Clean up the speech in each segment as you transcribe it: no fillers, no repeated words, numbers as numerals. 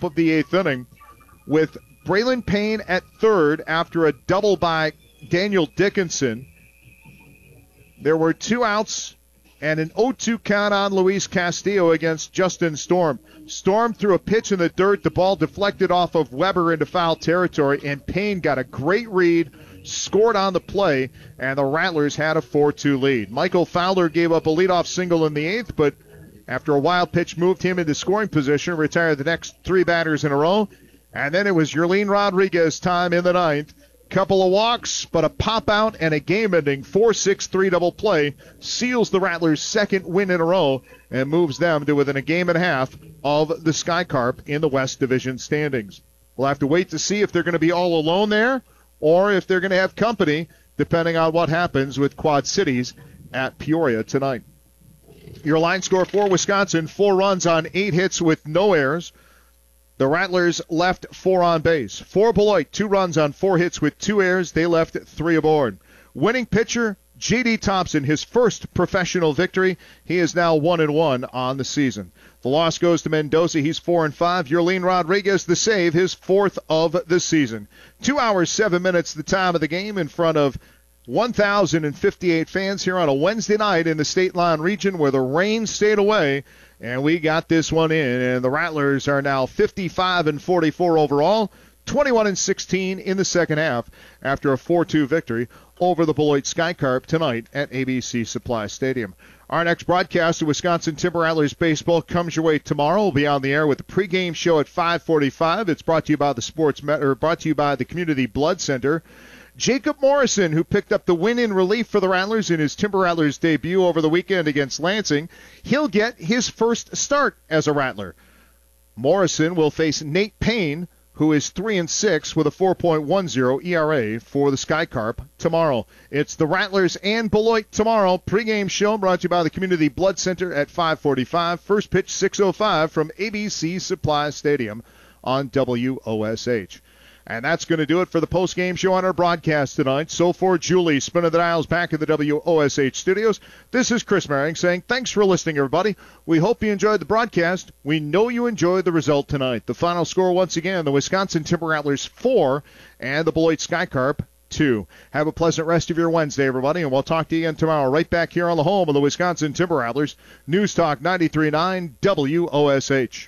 top of the 8th inning with Braylon Payne at third after a double by Daniel Dickinson. There were 2 outs and an 0-2 count on Luis Castillo against Justin Storm. Storm threw a pitch in the dirt. The ball deflected off of Weber into foul territory, and Payne got a great read, scored on the play, and the Rattlers had a 4-2 lead. Michael Fowler gave up a leadoff single in the 8th, but after a wild pitch moved him into scoring position, retired the next 3 batters in a row. And then it was Yerlin Rodriguez time in the 9th. Couple of walks, but a pop out and a game-ending 4-6-3 double play seals the Rattlers' second win in a row and moves them to within a game and a half of the Sky Carp in the West Division standings. We'll have to wait to see if they're going to be all alone there or if they're going to have company, depending on what happens with Quad Cities at Peoria tonight. Your line score for Wisconsin, 4 runs on 8 hits with no errors. The Rattlers left 4 on base. For Beloit, 2 runs on 4 hits with 2 errors. They left 3 aboard. Winning pitcher, J.D. Thompson, his first professional victory. He is now 1-1 on the season. The loss goes to Mendoza. He's 4-5. Yerlin Rodriguez, the save, his 4th of the season. 2 hours, 7 minutes, the time of the game in front of 1,058 fans here on a Wednesday night in the State Line region where the rain stayed away. And we got this one in, and the Rattlers are now 55-44 overall, 21-16 in the second half after a 4-2 victory over the Beloit Sky Carp tonight at ABC Supply Stadium. Our next broadcast of Wisconsin Timber Rattlers baseball comes your way tomorrow. We'll be on the air with the pregame show at 5:45. It's brought to you by the Community Blood Center. Jacob Morrison, who picked up the win in relief for the Rattlers in his Timber Rattlers debut over the weekend against Lansing, he'll get his first start as a Rattler. Morrison will face Nate Payne, who is 3-6 with a 4.10 ERA for the Sky Carp tomorrow. It's the Rattlers and Beloit tomorrow. Pre-game show brought to you by the Community Blood Center at 5:45. First pitch 6:05 from ABC Supply Stadium on WOSH. And that's going to do it for the post-game show on our broadcast tonight. So for Julie, spinning the dials back at the WOSH studios, this is Chris Merring saying thanks for listening, everybody. We hope you enjoyed the broadcast. We know you enjoyed the result tonight. The final score, once again, the Wisconsin Timber Rattlers 4 and the Beloit Sky Carp 2. Have a pleasant rest of your Wednesday, everybody, and we'll talk to you again tomorrow right back here on the home of the Wisconsin Timber Rattlers, News Talk 93.9 WOSH.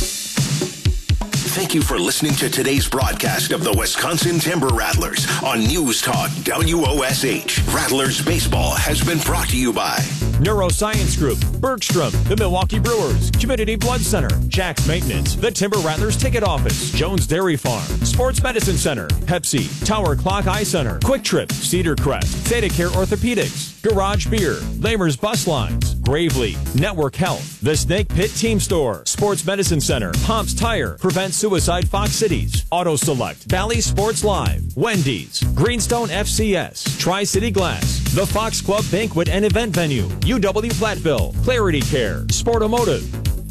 Thank you for listening to today's broadcast of the Wisconsin Timber Rattlers on News Talk WOSH. Rattlers baseball has been brought to you by Neuroscience Group, Bergstrom, the Milwaukee Brewers, Community Blood Center, Jack's Maintenance, the Timber Rattlers Ticket Office, Jones Dairy Farm, Sports Medicine Center, Pepsi, Tower Clock Eye Center, Quick Trip, Cedar Crest, Theta Care Orthopedics, Garage Beer, Lamer's Bus Lines, Gravely, Network Health, The Snake Pit Team Store, Sports Medicine Center, Pomps Tire, Prevent Suicide Fox Cities, Auto Select, Valley Sports Live, Wendy's, Greenstone FCS, Tri-City Glass, The Fox Club Banquet and Event Venue, UW Platteville, Clarity Care, Sportomotive.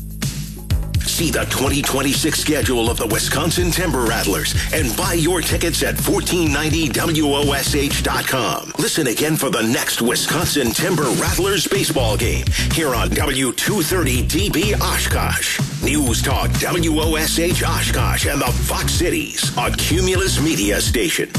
See the 2026 schedule of the Wisconsin Timber Rattlers and buy your tickets at 1490WOSH.com. Listen again for the next Wisconsin Timber Rattlers baseball game here on W230DB Oshkosh. News Talk WOSH Oshkosh and the Fox Cities on Cumulus Media Station.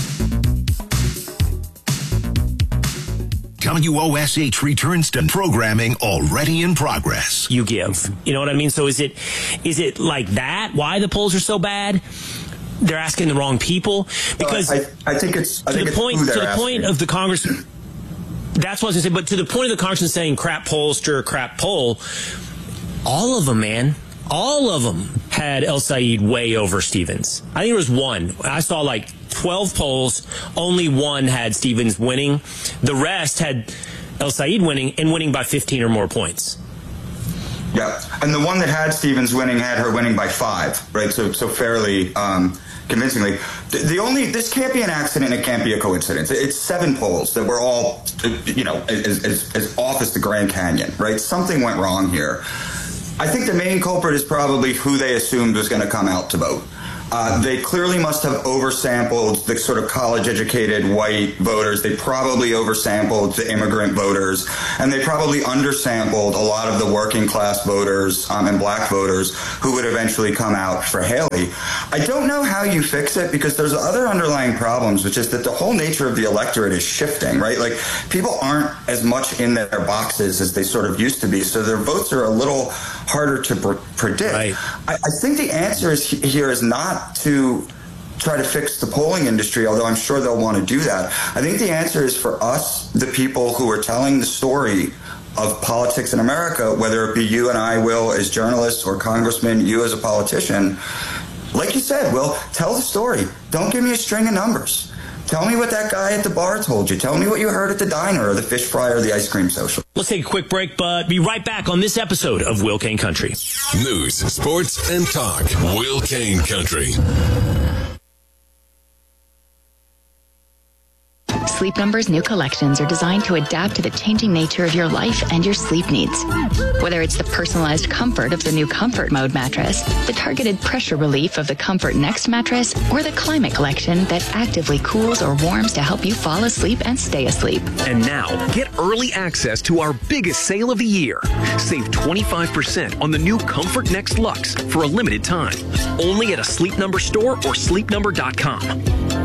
WOSH returns to programming already in progress. You give. You know what I mean? So is it like that? Why the polls are so bad? They're asking the wrong people? Because I think it's to the point of the Congress. That's what I was going to say. But to the point of the Congress saying crap pollster, crap poll, all of them, man. All of them had El Said way over Stevens. I think there was one. I saw like 12 polls. Only one had Stevens winning. The rest had El Said winning and winning by 15 or more points. Yeah, and the one that had Stevens winning had her winning by 5, right? So fairly convincingly. This can't be an accident. It can't be a coincidence. It's 7 polls that were all, as off as the Grand Canyon, right? Something went wrong here. I think the main culprit is probably who they assumed was going to come out to vote. They clearly must have oversampled the sort of college-educated white voters. They probably oversampled the immigrant voters, and they probably undersampled a lot of the working-class voters and black voters who would eventually come out for Haley. I don't know how you fix it because there's other underlying problems, which is that the whole nature of the electorate is shifting, right? Like, people aren't as much in their boxes as they sort of used to be, so their votes are a little harder to predict. Right. I think the answer here is not to try to fix the polling industry, although I'm sure they'll want to do that. I think the answer is for us, the people who are telling the story of politics in America, whether it be you and I, Will, as journalists, or congressmen, you as a politician. Like you said, Will, tell the story. Don't give me a string of numbers. Tell me what that guy at the bar told you. Tell me what you heard at the diner or the fish fry or the ice cream social. Let's take a quick break, but be right back on this episode of Will Kane Country. News, sports, and talk. Will Kane Country. Sleep Number's new collections are designed to adapt to the changing nature of your life and your sleep needs. Whether it's the personalized comfort of the new Comfort Mode mattress, the targeted pressure relief of the Comfort Next mattress, or the Climate Collection that actively cools or warms to help you fall asleep and stay asleep. And now, get early access to our biggest sale of the year. Save 25% on the new Comfort Next Luxe for a limited time. Only at a Sleep Number store or sleepnumber.com.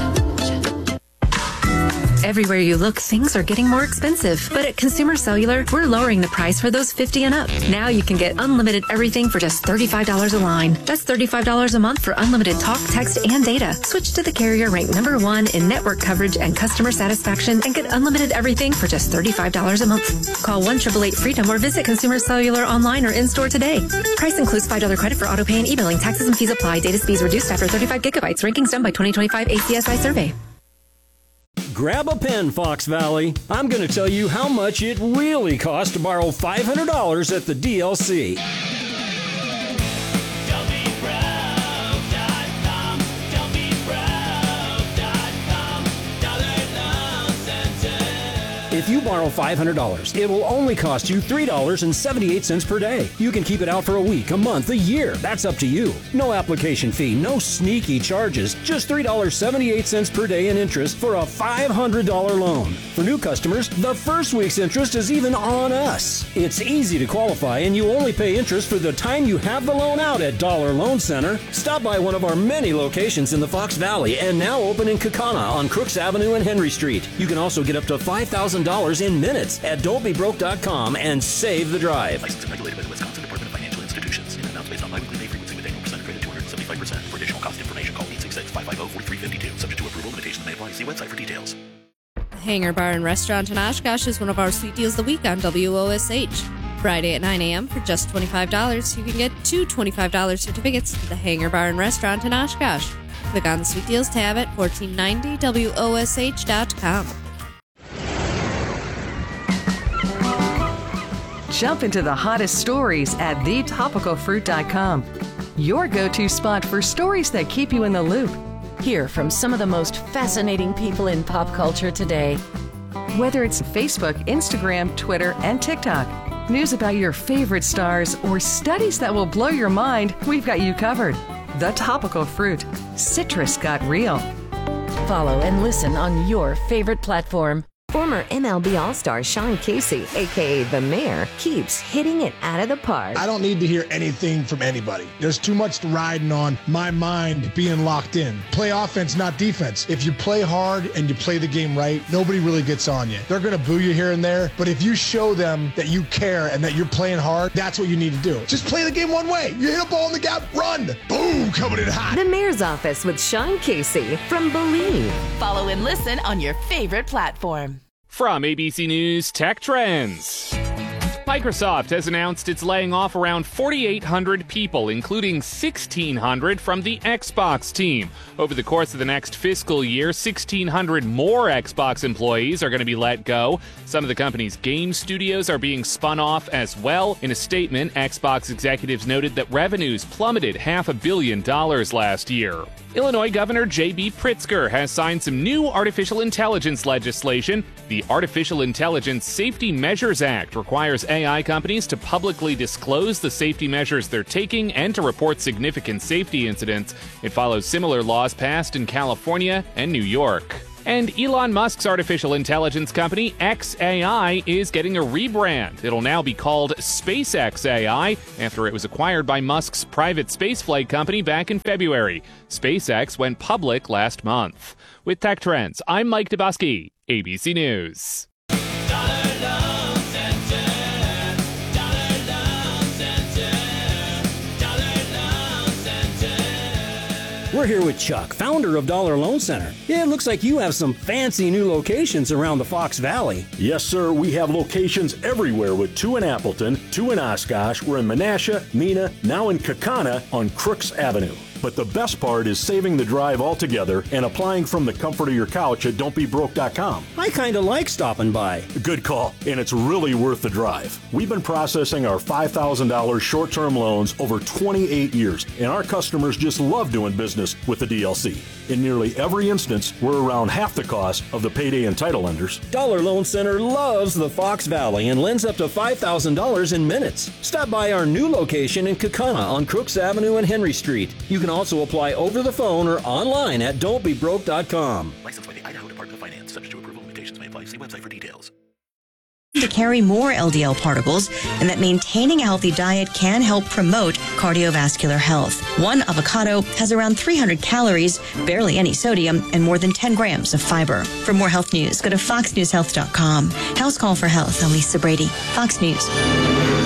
Everywhere you look, things are getting more expensive. But at Consumer Cellular, we're lowering the price for those 50 and up. Now you can get unlimited everything for just $35 a line. That's $35 a month for unlimited talk, text, and data. Switch to the carrier ranked #1 in network coverage and customer satisfaction and get unlimited everything for just $35 a month. Call 1-888-FREEDOM or visit Consumer Cellular online or in-store today. Price includes $5 credit for auto pay and e-billing. Taxes and fees apply. Data speeds reduced after 35 gigabytes. Rankings done by 2025 ACSI survey. Grab a pen, Fox Valley. I'm going to tell you how much it really costs to borrow $500 at the DLC. If you borrow $500, it will only cost you $3.78 per day. You can keep it out for a week, a month, a year. That's up to you. No application fee, no sneaky charges. Just $3.78 per day in interest for a $500 loan. For new customers, the first week's interest is even on us. It's easy to qualify, and you only pay interest for the time you have the loan out at Dollar Loan Center. Stop by one of our many locations in the Fox Valley and now open in Kaukauna on Crooks Avenue and Henry Street. You can also get up to $5,000 in minutes at don'tbebroke.com and save the drive. Licensed and regulated by the Wisconsin Department of Financial Institutions. In amounts based on biweekly pay frequency with annual percent credit 275%. For additional cost information, call 866-550-4352. Subject to approval, limitations may apply. See website for details. Hangar Bar and Restaurant in Oshkosh is one of our sweet deals of the week on WOSH. Friday at 9 a.m. for just $25, you can get 2 $25 certificates to the Hangar Bar and Restaurant in Oshkosh. Click on the Sweet Deals tab at 1490WOSH.com. Jump into the hottest stories at thetopicalfruit.com. Your go-to spot for stories that keep you in the loop. Hear from some of the most fascinating people in pop culture today. Whether it's Facebook, Instagram, Twitter, and TikTok, news about your favorite stars, or studies that will blow your mind, we've got you covered. The Topical Fruit. Citrus got real. Follow and listen on your favorite platform. Former MLB All-Star Sean Casey, a.k.a. The Mayor, keeps hitting it out of the park. I don't need to hear anything from anybody. There's too much riding on my mind being locked in. Play offense, not defense. If you play hard and you play the game right, nobody really gets on you. They're going to boo you here and there, but if you show them that you care and that you're playing hard, that's what you need to do. Just play the game one way. You hit a ball in the gap, run. Boom, coming in hot. The Mayor's Office with Sean Casey from Believe. Follow and listen on your favorite platform. From ABC News Tech Trends. Microsoft has announced it's laying off around 4,800 people, including 1,600 from the Xbox team. Over the course of the next fiscal year, 1,600 more Xbox employees are going to be let go. Some of the company's game studios are being spun off as well. In a statement, Xbox executives noted that revenues plummeted $500 million last year. Illinois Governor J.B. Pritzker has signed some new artificial intelligence legislation. The Artificial Intelligence Safety Measures Act requires AI companies to publicly disclose the safety measures they're taking and to report significant safety incidents. It follows similar laws passed in California and New York. And Elon Musk's artificial intelligence company, xAI, is getting a rebrand. It'll now be called SpaceX AI after it was acquired by Musk's private spaceflight company back in February. SpaceX went public last month. With Tech Trends, I'm Mike Dubosky, ABC News. We're here with Chuck, founder of Dollar Loan Center. It looks like you have some fancy new locations around the Fox Valley. Yes, sir. We have locations everywhere with 2 in Appleton, 2 in Oshkosh. We're in Menasha, Mena, now in Kaukauna on Crooks Avenue. But the best part is saving the drive altogether and applying from the comfort of your couch at don'tbebroke.com. I kind of like stopping by. Good call, and it's really worth the drive. We've been processing our $5,000 short-term loans over 28 years, and our customers just love doing business with the DLC. In nearly every instance, we're around half the cost of the payday and title lenders. Dollar Loan Center loves the Fox Valley and lends up to $5,000 in minutes. Stop by our new location in Kaukauna on Crooks Avenue and Henry Street. You can also apply over the phone or online at don'tbebroke.com. Licensed by the Idaho Department of Finance. Subject to approval. Limitations may apply. See website for details. To carry more LDL particles, and that maintaining a healthy diet can help promote cardiovascular health. One avocado has around 300 calories, barely any sodium, and more than 10 grams of fiber. For more health news, go to foxnewshealth.com. House Call for Health. I'm Lisa Brady, Fox News.